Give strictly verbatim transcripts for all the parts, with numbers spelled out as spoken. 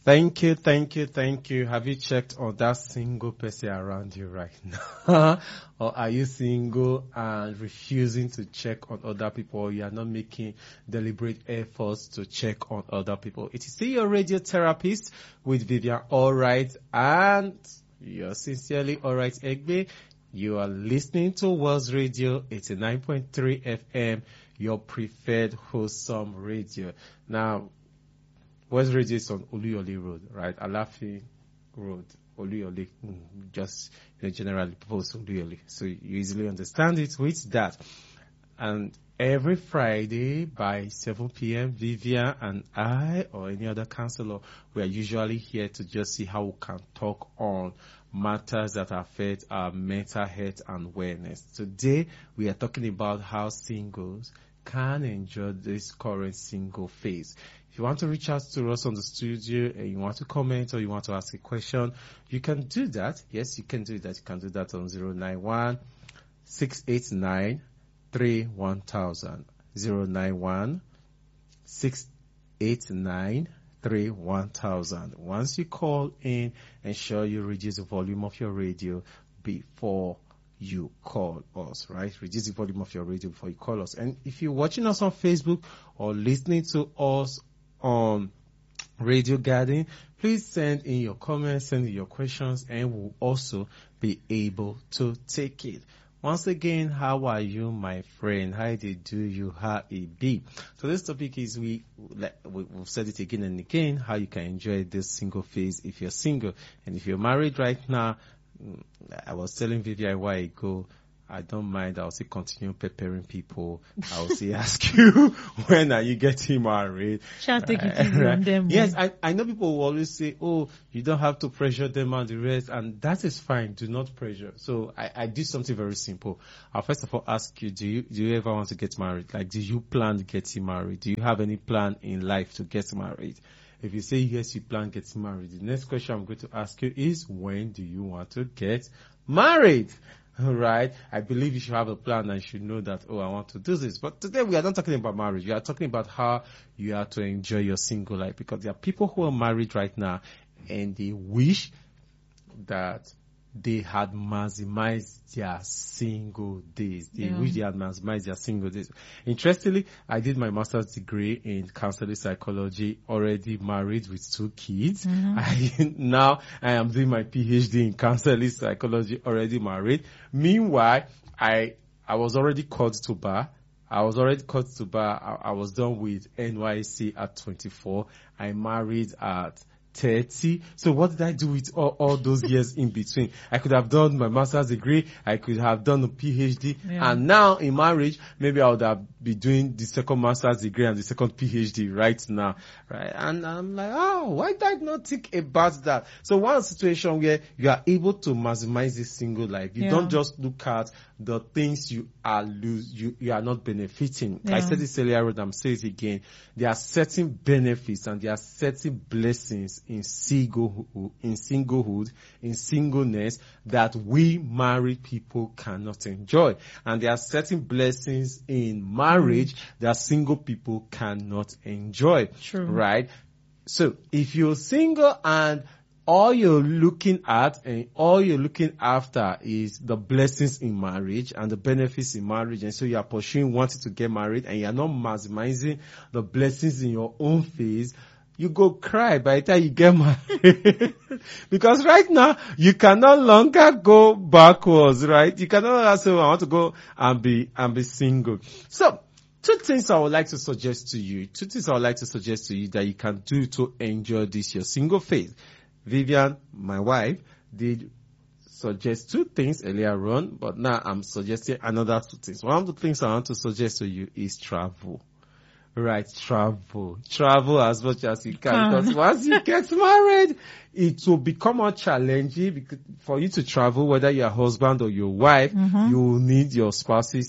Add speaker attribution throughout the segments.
Speaker 1: Thank you, thank you, thank you. Have you checked on that single person around you right now? Or are you single and refusing to check on other people? Or you are not making deliberate efforts to check on other people? It is still your radio therapist with Vivian Alright, and you're sincerely Alright Egbe. You are listening to World's Radio eighty-nine point three F M, your preferred wholesome radio. Now, West Radio is on Oluyole Road, right? Alafi Road, Oluyole, mm, just you know, generally post Oluyole. So you easily understand it with that. And every Friday by seven p.m., Vivian and I, or any other counselor, we are usually here to just see how we can talk on matters that affect our mental health and wellness. Today, we are talking about how singles can enjoy this current single phase. If you want to reach out to us on the studio and you want to comment or you want to ask a question, you can do that. Yes, you can do that. You can do that on zero nine one, six eight nine, three one thousand. zero nine one, six eight nine, three one thousand. Once you call in, ensure you reduce the volume of your radio before you call us, right? Reduce the volume of your radio before you call us. And if you're watching us on Facebook or listening to us on Radio Garden, please send in your comments, send in your questions, and we'll also be able to take it. Once again, how are you, my friend? How they do you? How it be? So this topic is, we, we've said it again and again, how you can enjoy this single phase if you're single. And if you're married right now, I was telling Vivian a while ago, I don't mind. I'll say continue preparing people. I'll say ask you, when are you getting married?
Speaker 2: Shall take it easy on them.
Speaker 1: Yes, I, I know people will always say, oh, you don't have to pressure them and the rest, and that is fine. Do not pressure. So I, I do something very simple. I'll first of all ask you, do you, do you ever want to get married? Like, do you plan getting married? Do you have any plan in life to get married? If you say yes, you plan getting married, the next question I'm going to ask you is, when do you want to get married? All right. I believe you should have a plan and you should know that, oh, I want to do this. But today we are not talking about marriage. We are talking about how you are to enjoy your single life, because there are people who are married right now and they wish that they had maximized their single days. They yeah. wish they had maximized their single days. Interestingly, I did my master's degree in counseling psychology, already married with two kids. Mm-hmm. I, now I am doing my PhD in counseling psychology, already married. Meanwhile, I, I was already called to bar. I was already called to bar. I, I was done with N Y C at twenty-four. I married at thirty. So what did I do with all, all those years in between? I could have done my master's degree. I could have done a PhD. Yeah. And now in marriage, maybe I would have been doing the second master's degree and the second PhD right now. Right. And I'm like, oh, why did I not think about that? So one situation where you are able to maximize this single life. You yeah. don't just look at the things you are lose, you, you are not benefiting. Yeah. I said this earlier, and I'm saying it again. There are certain benefits and there are certain blessings in singlehood, in singlehood, in singleness that we married people cannot enjoy. And there are certain blessings in marriage that single people cannot enjoy.
Speaker 2: True.
Speaker 1: Right? So if you're single and all you're looking at and all you're looking after is the blessings in marriage and the benefits in marriage, and so you are pursuing wanting to get married and you're not maximizing the blessings in your own phase, you go cry by the time you get married. Because right now, you can no longer go backwards, right? You cannot say, oh, I want to go and be, and be single. So, two things I would like to suggest to you, two things I would like to suggest to you that you can do to enjoy this, your single phase. Vivian, my wife, did suggest two things earlier on, but now I'm suggesting another two things. One of the things I want to suggest to you is travel. Right, travel. Travel as much as you can. Because once you get married, it will become more challenging for you to travel, whether you're husband or your wife. Mm-hmm. You will need your spouse's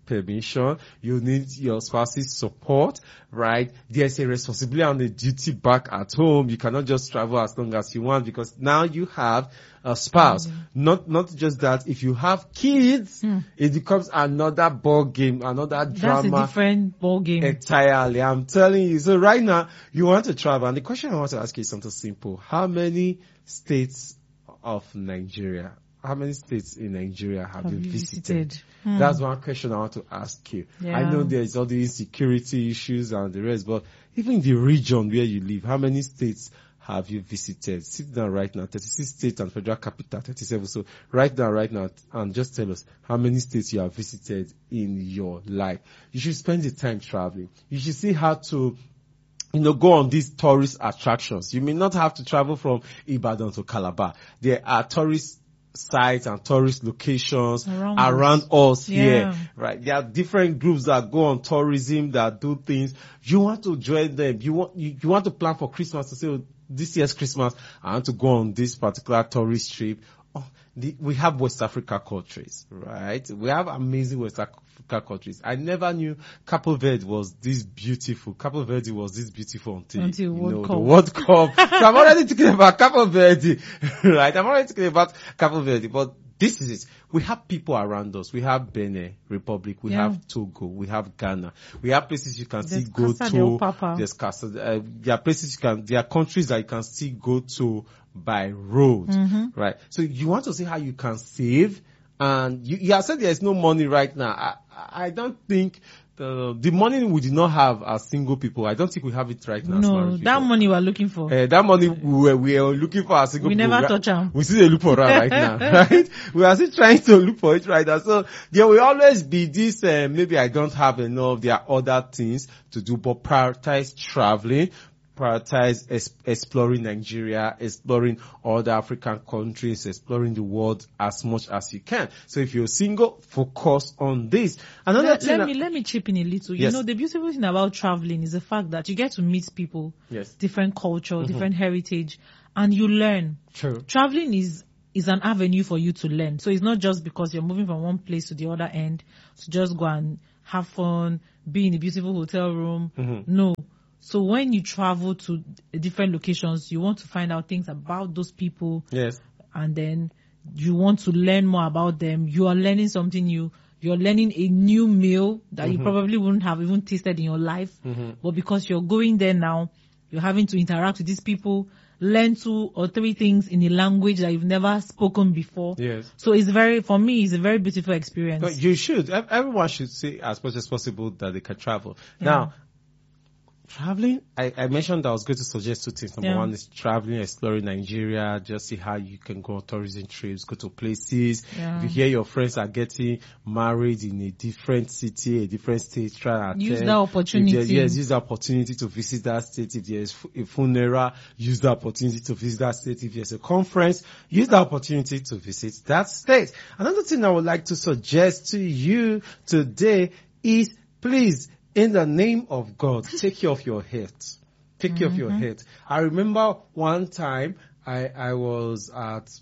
Speaker 1: permission. You need your spouse's support, right? There's a responsibility and a duty back at home. You cannot just travel as long as you want because now you have a spouse. Mm-hmm. Not, not just that. If you have kids, mm. it becomes another ball game, another drama.
Speaker 2: That's a different ball game.
Speaker 1: Entirely. I'm telling you. So right now, you want to travel. And the question I want to ask you is something simple. How many states of Nigeria, how many states in Nigeria have, have you visited? visited? Hmm. That's one question I want to ask you. Yeah. I know there's all the insecurity issues and the rest, but even in the region where you live, how many states have you visited? Sit down right now. thirty-six states and federal capital, thirty-seven. So write down right now and just tell us how many states you have visited in your life. You should spend the time traveling. You should see how to, you know, go on these tourist attractions. You may not have to travel from Ibadan to Calabar. There are tourist sites and tourist locations around, around us, us yeah. here, right? There are different groups that go on tourism, that do things. You want to join them. You want, you, you want to plan for Christmas to say, oh, this year's Christmas, I want to go on this particular tourist trip. Oh, the, we have West Africa countries, right? We have amazing West Africa countries. I never knew Cape Verde was this beautiful. Cape Verde was this beautiful until,
Speaker 2: until
Speaker 1: you
Speaker 2: World
Speaker 1: know,
Speaker 2: Cup.
Speaker 1: the World Cup. So I'm already thinking about Cape Verde, right? I'm already thinking about Cape Verde, but this is it. We have people around us. We have Benin Republic. We yeah. have Togo. We have Ghana. We have places you can
Speaker 2: There's
Speaker 1: still go
Speaker 2: Casa
Speaker 1: to.
Speaker 2: Papa.
Speaker 1: There's Casa. Uh, there are places you can. There are countries that you can still go to by road,
Speaker 2: mm-hmm.
Speaker 1: right? So you want to see how you can save, and you, you have said there is no money right now. I, I don't think. The, the money we did not have as single people, I don't think we have it right now.
Speaker 2: No, that people. money we're looking for.
Speaker 1: Uh, that money we were, we are looking for as single
Speaker 2: we
Speaker 1: people.
Speaker 2: We never touch them.
Speaker 1: We still look for that right now, right? We are still trying to look for it right now. So there will always be this, uh, maybe I don't have enough, there are other things to do, but prioritize traveling. Prioritize es- exploring Nigeria, exploring other African countries, exploring the world as much as you can. So if you're single, focus on this. Another
Speaker 2: let,
Speaker 1: thing
Speaker 2: let me let me chip in a little.
Speaker 1: Yes.
Speaker 2: You know, the beautiful thing about traveling is the fact that you get to meet people,
Speaker 1: yes.
Speaker 2: different culture, mm-hmm. different heritage, and you learn.
Speaker 1: True.
Speaker 2: Traveling is is an avenue for you to learn. So it's not just because you're moving from one place to the other end to just go and have fun, be in a beautiful hotel room.
Speaker 1: Mm-hmm.
Speaker 2: No. So when you travel to different locations, you want to find out things about those people.
Speaker 1: Yes.
Speaker 2: And then you want to learn more about them. You are learning something new. You're learning a new meal that mm-hmm. you probably wouldn't have even tasted in your life.
Speaker 1: Mm-hmm.
Speaker 2: But because you're going there now, you're having to interact with these people, learn two or three things in a language that you've never spoken before.
Speaker 1: Yes.
Speaker 2: So it's very, for me, it's a very beautiful experience.
Speaker 1: But you should. Everyone should say as much as possible that they can travel.
Speaker 2: Yeah.
Speaker 1: Now, traveling, I, I mentioned I was going to suggest two things. Number
Speaker 2: Yeah.
Speaker 1: one is traveling, exploring Nigeria, just see how you can go on tourism trips, go to places.
Speaker 2: Yeah.
Speaker 1: If you hear your friends are getting married in a different city, a different state, try and
Speaker 2: Use
Speaker 1: attend.
Speaker 2: that opportunity.
Speaker 1: If there- Yes, use the opportunity to visit that state. If there's a funeral, use the opportunity to visit that state. If there's a conference, use the opportunity to visit that state. Another thing I would like to suggest to you today is please, in the name of God, take care of your health. Take care mm-hmm. of your health. I remember one time I, I was at,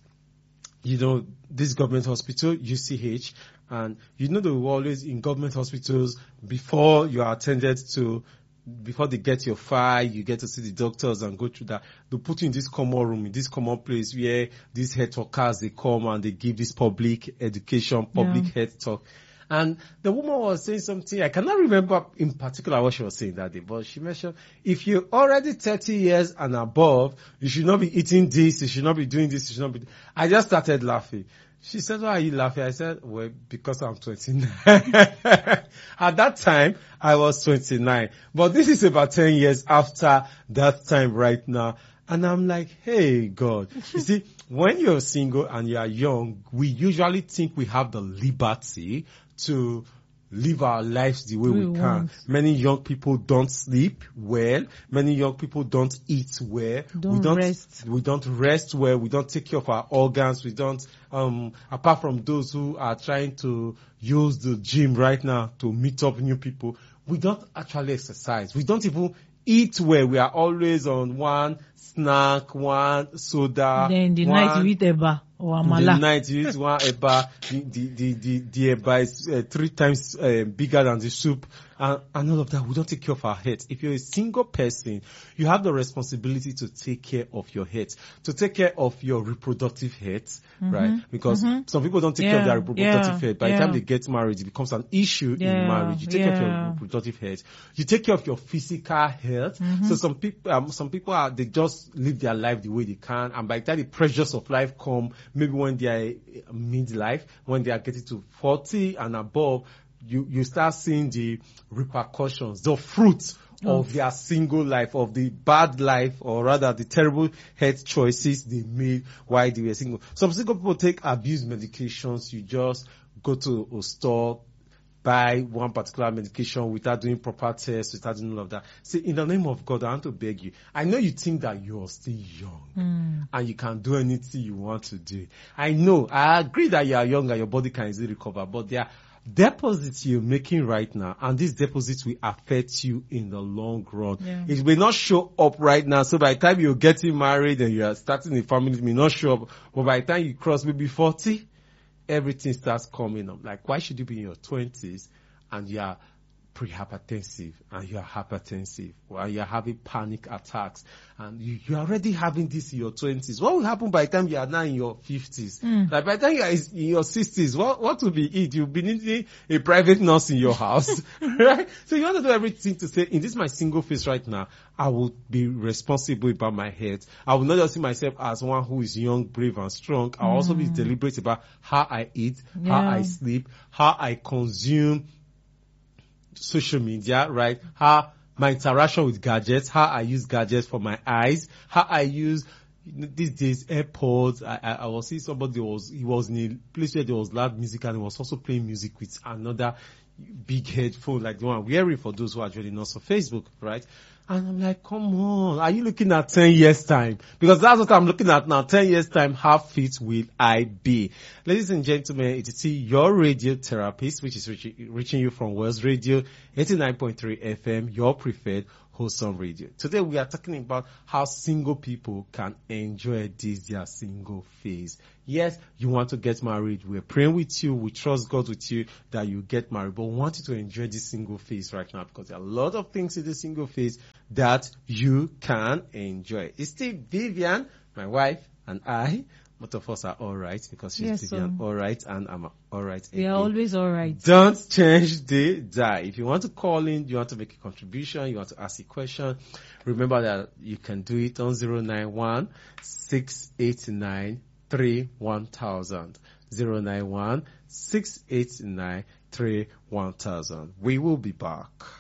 Speaker 1: you know, this government hospital, U C H, and you know they were always in government hospitals before you are attended to, before they get your file, you get to see the doctors and go through that. They put you in this common room, in this common place where these health workers, they come and they give this public education, public
Speaker 2: Yeah.
Speaker 1: health talk. And the woman was saying something, I cannot remember in particular what she was saying that day, but she mentioned, if you're already thirty years and above, you should not be eating this, you should not be doing this, you should not be... I just started laughing. She said, why are you laughing? I said, well, because I'm twenty-nine. At that time, I was twenty-nine. But this is about ten years after that time right now. And I'm like, hey, God. You see, when you're single and you are young, we usually think we have the liberty to live our lives the way we,
Speaker 2: We
Speaker 1: can.
Speaker 2: want.
Speaker 1: Many young people don't sleep well. Many young people don't eat well.
Speaker 2: Don't
Speaker 1: we don't
Speaker 2: rest.
Speaker 1: We don't rest well. We don't take care of our organs. We don't, um, apart from those who are trying to use the gym right now to meet up new people, we don't actually exercise. We don't even eat well. We are always on one snack, one soda.
Speaker 2: Then the
Speaker 1: one,
Speaker 2: night you eat eba or
Speaker 1: the
Speaker 2: amala.
Speaker 1: night you eat one eba. The the the the, the eba is uh, three times uh, bigger than the soup, and, and all of that. We don't take care of our health. If you're a single person, you have the responsibility to take care of your health, to take care of your reproductive health,
Speaker 2: Mm-hmm.
Speaker 1: right? Because
Speaker 2: Mm-hmm.
Speaker 1: some people don't take
Speaker 2: Yeah,
Speaker 1: care of their reproductive
Speaker 2: yeah,
Speaker 1: health. By
Speaker 2: yeah.
Speaker 1: the time they get married, it becomes an issue
Speaker 2: Yeah,
Speaker 1: in marriage. You take care of your
Speaker 2: yeah.
Speaker 1: reproductive health. You take care of your physical health.
Speaker 2: Mm-hmm.
Speaker 1: So some people, um, some people are, they just live their life the way they can. And by the time the pressures of life come, maybe when they are uh, midlife, when they are getting to forty and above, you, you start seeing the repercussions, the fruits
Speaker 2: Oh.
Speaker 1: of their single life, of the bad life, or rather the terrible health choices they made while they were single. Some single people take abuse medications. You just go to a store, buy one particular medication without doing proper tests, without doing all of that. See, in the name of God, I want to beg you. I know you think that you're still young
Speaker 2: Mm.
Speaker 1: and you can do anything you want to do. I know, I agree that you are young and your body can easily recover, but there are deposits you're making right now, and these deposits will affect you in the long run.
Speaker 2: Yeah.
Speaker 1: It may not show up right now, so by the time you're getting married and you're starting a family, it may not show up, but by the time you cross maybe forty, everything starts coming up. Like, why should you be in your twenties and you are pre-hypertensive and you are hypertensive, or you are having panic attacks, and you, you are already having this in your twenties? What will happen by the time you are now in your fifties?
Speaker 2: Mm.
Speaker 1: Like by the time you are in your sixties, what, what will be it? You'll be needing a private nurse in your house, right? So you want to do everything to say, in this my single phase right now, I will be responsible about my health. I will not just see myself as one who is young, brave, and strong. I'll also be deliberate about how I eat, how
Speaker 2: Yeah.
Speaker 1: I sleep, how I consume social media, right? How my interaction with gadgets, how I use gadgets for my eyes, how I use, you know, these days AirPods. I, I, I was seeing somebody was, he was in a place where there was loud music and he was also playing music with another big headphone like the one I'm wearing for those who are joining us on Facebook, right? And I'm like, come on, are you looking at ten years time? Because that's what I'm looking at now. ten years time, how fit will I be? Ladies and gentlemen, it is your radio therapist, which is reaching, reaching you from Wells Radio, eighty-nine point three F M, your preferred wholesome radio. Today we are talking about how single people can enjoy this their single phase. Yes, you want to get married. We're praying with you. We trust God with you that you get married, but we want you to enjoy this single phase right now, because there are a lot of things in the single phase that you can enjoy. It's still Vivian, my wife, and I. Both of us are all right because she's
Speaker 2: Yes,
Speaker 1: Vivian
Speaker 2: sir.
Speaker 1: all right and I'm all right.
Speaker 2: We are
Speaker 1: again.
Speaker 2: always all right.
Speaker 1: Don't change the die. If you want to call in, you want to make a contribution, you want to ask a question, remember that you can do it on zero nine one, six eight nine, three one thousand. zero nine one, six eight nine, three one thousand. We will be back.